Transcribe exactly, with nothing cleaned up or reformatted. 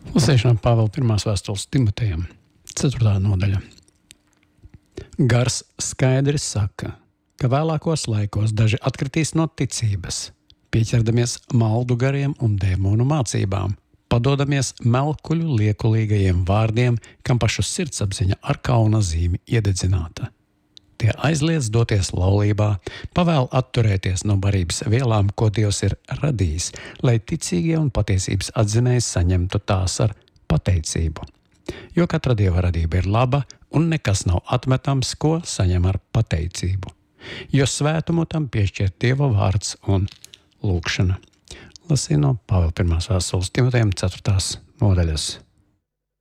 Lasīšana Pāvila pirmās vēstules Timotejam, ceturtā nodaļa. Gars skaidri saka, ka vēlākos laikos daži atkritīs no ticības, pieķerdamies maldu gariem un dēmonu mācībām, padodamies melkuļu liekulīgajiem vārdiem, kam pašu sirdsapziņa ar kauna zīmi iededzināta. Tie aizliedz doties laulībā, pavēl atturēties no barības vielām, ko Dievs ir radījis, lai ticīgie un patiesības atzinēji saņemtu tās ar pateicību. Jo katra Dieva radība ir laba, un nekas nav atmetams, ko saņem ar pateicību. Jo svētumu tam piešķir Dieva vārds un lūkšana. Lasīju no Pāvila pirmās vēstules Timotejam ceturtās nodaļas.